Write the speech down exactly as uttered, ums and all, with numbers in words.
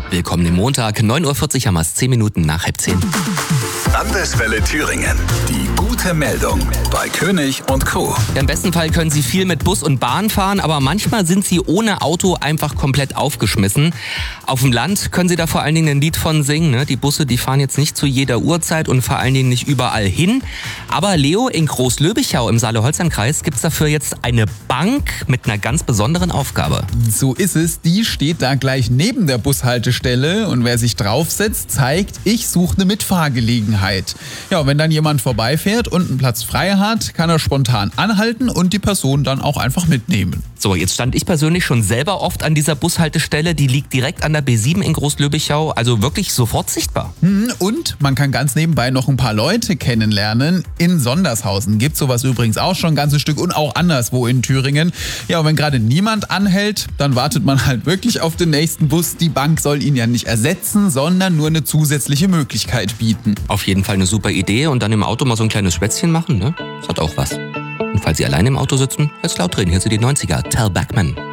Willkommen im Montag, neun Uhr vierzig haben wir es, zehn Minuten nach halb zehn. Landeswelle Thüringen. Die gute Meldung bei König und Co. Ja, im besten Fall können Sie viel mit Bus und Bahn fahren, aber manchmal sind Sie ohne Auto einfach komplett aufgeschmissen. Auf dem Land können Sie da vor allen Dingen ein Lied von singen. Ne? Die Busse, die fahren jetzt nicht zu jeder Uhrzeit und vor allen Dingen nicht überall hin. Aber Leo, in Großlöbichau im Saale-Holstein-Kreis gibt es dafür jetzt eine Bank mit einer ganz besonderen Aufgabe. So ist es, die steht da gleich neben der Bushaltestelle und wer sich draufsetzt, zeigt, ich suche eine Mitfahrgelegenheit. Ja, und wenn dann jemand vorbeifährt und einen Platz frei hat, kann er spontan anhalten und die Person dann auch einfach mitnehmen. So, jetzt stand ich persönlich schon selber oft an dieser Bushaltestelle, die liegt direkt an der B sieben in Großlöbichau, also wirklich sofort sichtbar. Und man kann ganz nebenbei noch ein paar Leute kennenlernen. In Sondershausen gibt es sowas übrigens auch schon ein ganzes Stück und auch anderswo in Thüringen. Ja, und wenn gerade niemand anhält, dann wartet man halt wirklich auf den nächsten Bus. Die Bank soll ihn ja nicht ersetzen, sondern nur eine zusätzliche Möglichkeit bieten. Auf jeden Fall eine super Idee und dann im Auto mal so ein kleines Schwätzchen machen, ne? Das hat auch was. Und falls Sie alleine im Auto sitzen, jetzt laut reden, hier sind die neunziger, Tal Bachman.